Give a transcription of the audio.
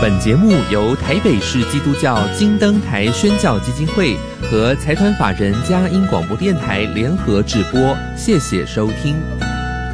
本节目由台北市基督教金灯台宣教基金会和财团法人佳音广播电台联合制播，谢谢收听。